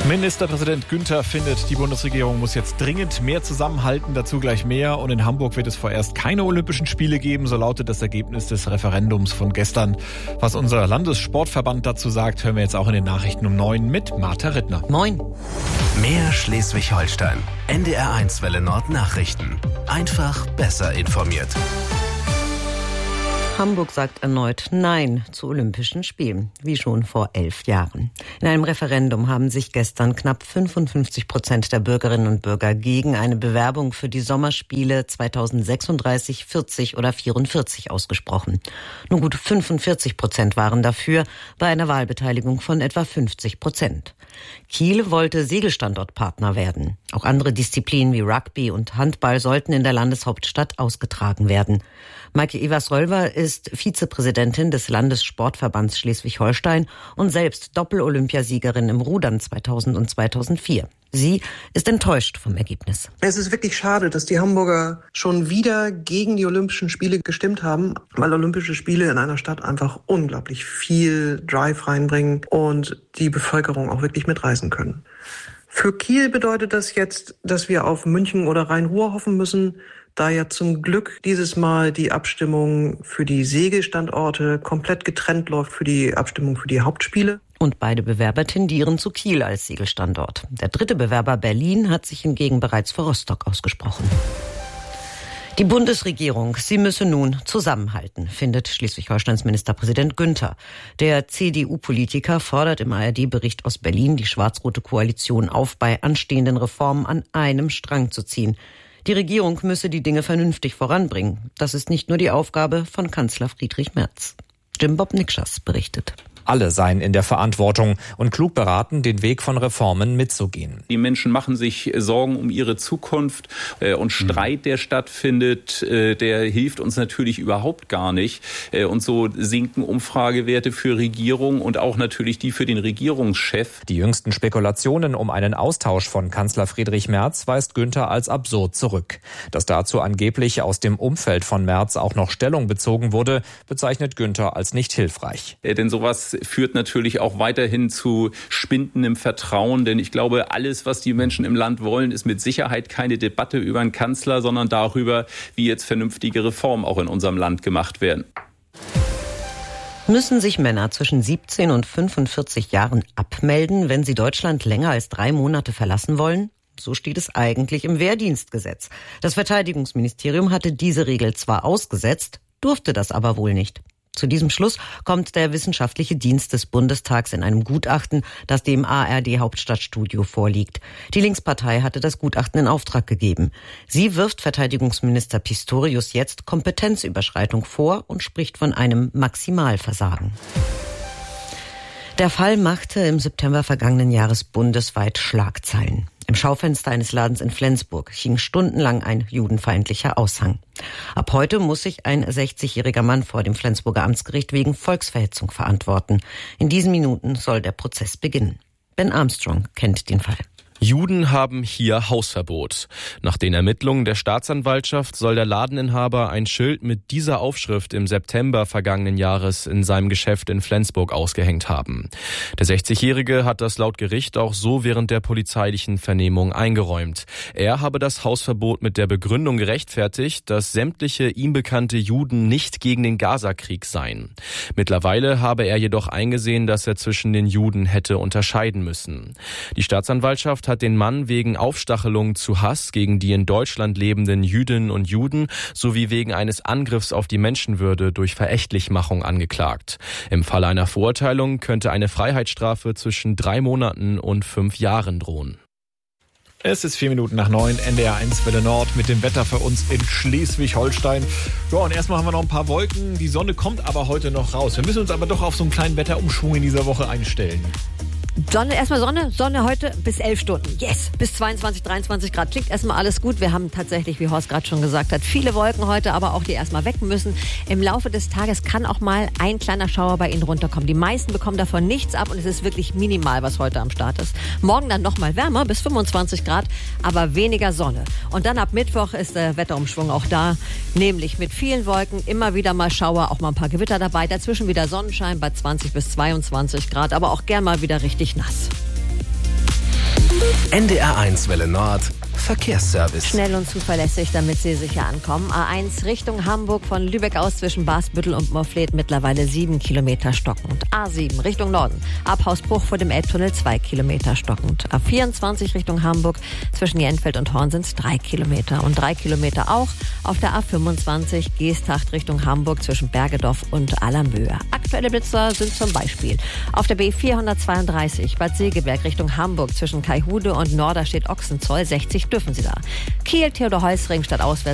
Ministerpräsident Günther findet, die Bundesregierung muss jetzt dringend mehr zusammenhalten, dazu gleich mehr. Und in Hamburg wird es vorerst keine Olympischen Spiele geben, so lautet das Ergebnis des Referendums von gestern. Was unser Landessportverband dazu sagt, hören wir jetzt auch in den Nachrichten um 9 mit Martha Rittner. Moin. Mehr Schleswig-Holstein. NDR1 Welle Nord Nachrichten. Einfach besser informiert. Hamburg sagt erneut Nein zu Olympischen Spielen, wie schon vor 11 Jahren. In einem Referendum haben sich gestern knapp 55% der Bürgerinnen und Bürger gegen eine Bewerbung für die Sommerspiele 2036, 40 oder 44 ausgesprochen. Nur gut 45% waren dafür, bei einer Wahlbeteiligung von etwa 50%. Kiel wollte Segelstandortpartner werden. Auch andere Disziplinen wie Rugby und Handball sollten in der Landeshauptstadt ausgetragen werden. Maike Evers-Rolver ist Vizepräsidentin des Landessportverbands Schleswig-Holstein und selbst Doppel-Olympiasiegerin im Rudern 2000 und 2004. Sie ist enttäuscht vom Ergebnis. Es ist wirklich schade, dass die Hamburger schon wieder gegen die Olympischen Spiele gestimmt haben, weil Olympische Spiele in einer Stadt einfach unglaublich viel Drive reinbringen und die Bevölkerung auch wirklich mitreisen können. Für Kiel bedeutet das jetzt, dass wir auf München oder Rhein-Ruhr hoffen müssen, da ja zum Glück dieses Mal die Abstimmung für die Segelstandorte komplett getrennt läuft für die Abstimmung für die Hauptspiele. Und beide Bewerber tendieren zu Kiel als Segelstandort. Der dritte Bewerber Berlin hat sich hingegen bereits für Rostock ausgesprochen. Die Bundesregierung, sie müsse nun zusammenhalten, findet Schleswig-Holsteins Ministerpräsident Günther. Der CDU-Politiker fordert im ARD-Bericht aus Berlin die schwarz-rote Koalition auf, bei anstehenden Reformen an einem Strang zu ziehen. Die Regierung müsse die Dinge vernünftig voranbringen. Das ist nicht nur die Aufgabe von Kanzler Friedrich Merz. Jim Bob Nikschas berichtet. Alle seien in der Verantwortung und klug beraten, den Weg von Reformen mitzugehen. Die Menschen machen sich Sorgen um ihre Zukunft und Streit, der stattfindet, der hilft uns natürlich überhaupt gar nicht. Und so sinken Umfragewerte für Regierung und auch natürlich die für den Regierungschef. Die jüngsten Spekulationen um einen Austausch von Kanzler Friedrich Merz weist Günther als absurd zurück. Dass dazu angeblich aus dem Umfeld von Merz auch noch Stellung bezogen wurde, bezeichnet Günther als nicht hilfreich. Denn sowas führt natürlich auch weiterhin zu spindendem Vertrauen, denn ich glaube, alles, was die Menschen im Land wollen, ist mit Sicherheit keine Debatte über einen Kanzler, sondern darüber, wie jetzt vernünftige Reformen auch in unserem Land gemacht werden. Müssen sich Männer zwischen 17 und 45 Jahren abmelden, wenn sie Deutschland länger als 3 Monate verlassen wollen? So steht es eigentlich im Wehrdienstgesetz. Das Verteidigungsministerium hatte diese Regel zwar ausgesetzt, durfte das aber wohl nicht. Zu diesem Schluss kommt der Wissenschaftliche Dienst des Bundestags in einem Gutachten, das dem ARD Hauptstadtstudio vorliegt. Die Linkspartei hatte das Gutachten in Auftrag gegeben. Sie wirft Verteidigungsminister Pistorius jetzt Kompetenzüberschreitung vor und spricht von einem Maximalversagen. Der Fall machte im September vergangenen Jahres bundesweit Schlagzeilen. Im Schaufenster eines Ladens in Flensburg hing stundenlang ein judenfeindlicher Aushang. Ab heute muss sich ein 60-jähriger Mann vor dem Flensburger Amtsgericht wegen Volksverhetzung verantworten. In diesen Minuten soll der Prozess beginnen. Ben Armstrong kennt den Fall. Juden haben hier Hausverbot. Nach den Ermittlungen der Staatsanwaltschaft soll der Ladeninhaber ein Schild mit dieser Aufschrift im September vergangenen Jahres in seinem Geschäft in Flensburg ausgehängt haben. Der 60-Jährige hat das laut Gericht auch so während der polizeilichen Vernehmung eingeräumt. Er habe das Hausverbot mit der Begründung gerechtfertigt, dass sämtliche ihm bekannte Juden nicht gegen den Gazakrieg seien. Mittlerweile habe er jedoch eingesehen, dass er zwischen den Juden hätte unterscheiden müssen. Die Staatsanwaltschaft hat den Mann wegen Aufstachelung zu Hass gegen die in Deutschland lebenden Jüdinnen und Juden sowie wegen eines Angriffs auf die Menschenwürde durch Verächtlichmachung angeklagt. Im Falle einer Verurteilung könnte eine Freiheitsstrafe zwischen 3 Monaten und 5 Jahren drohen. Es ist 9:04, NDR1 Welle Nord mit dem Wetter für uns in Schleswig-Holstein. Ja, und erstmal haben wir noch ein paar Wolken. Die Sonne kommt aber heute noch raus. Wir müssen uns aber doch auf so einen kleinen Wetterumschwung in dieser Woche einstellen. Sonne heute bis 11 Stunden. Yes, bis 22, 23 Grad. Klingt erstmal alles gut. Wir haben tatsächlich, wie Horst gerade schon gesagt hat, viele Wolken heute, aber auch die erstmal weg müssen. Im Laufe des Tages kann auch mal ein kleiner Schauer bei Ihnen runterkommen. Die meisten bekommen davon nichts ab und es ist wirklich minimal, was heute am Start ist. Morgen dann nochmal wärmer, bis 25 Grad, aber weniger Sonne. Und dann ab Mittwoch ist der Wetterumschwung auch da, nämlich mit vielen Wolken, immer wieder mal Schauer, auch mal ein paar Gewitter dabei. Dazwischen wieder Sonnenschein bei 20 bis 22 Grad, aber auch gern mal wieder richtig nass. NDR1 Welle Nord Verkehrsservice. Schnell und zuverlässig, damit Sie sicher ankommen. A1 Richtung Hamburg von Lübeck aus zwischen Basbüttel und Moorfleet mittlerweile 7 Kilometer stockend. A7 Richtung Norden. Ab Hausbruch vor dem Elbtunnel 2 Kilometer stockend. A24 Richtung Hamburg zwischen Jenfeld und Horn sind es 3 Kilometer. Und 3 Kilometer auch auf der A25 Geesthacht Richtung Hamburg zwischen Bergedorf und Allermöhe. Aktuelle Blitzer sind zum Beispiel auf der B432 Bad Segeberg Richtung Hamburg zwischen Kaihude und Norderstedt Ochsenzoll 60 dürfen Sie da. Kiel Theodor Heuss Ring statt auswärts